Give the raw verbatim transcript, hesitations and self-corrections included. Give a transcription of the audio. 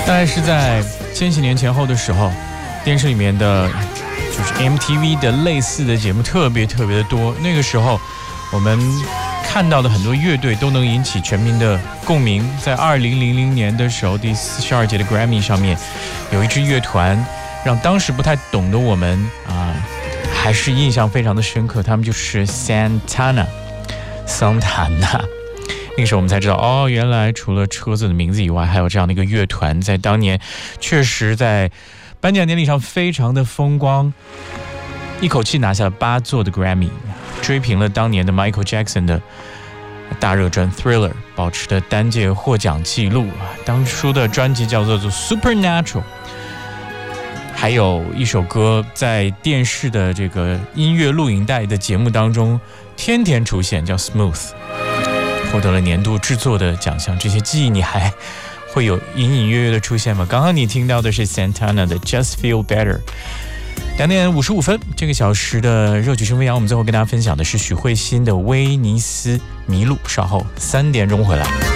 大概是在千禧年前后的时候，电视里面的就是 M T V 的类似的节目特别特别的多。那个时候我们看到的很多乐队都能引起全民的共鸣。在二零零零年的时候，第四十二届的 Grammy 上面有一支乐团让当时不太懂的我们啊、呃，还是印象非常的深刻。他们就是 Santana 桑塔纳。那个时候我们才知道，哦，原来除了车子的名字以外，还有这样的一个乐团，在当年确实在颁奖典礼上非常的风光，一口气拿下了八座的 Grammy， 追平了当年的 Michael Jackson 的大热专 Thriller， 保持的单届获奖记录。当初的专辑叫做 Supernatural， 还有一首歌在电视的这个音乐录影带的节目当中天天出现，叫 Smooth，获得了年度制作的奖项。这些记忆你还会有隐隐约约的出现吗？刚刚你听到的是 Santana 的 Just Feel Better。两点五十五分，这个小时的热曲生飞扬，我们最后跟大家分享的是许慧欣的威尼斯迷路。稍后三点钟回来。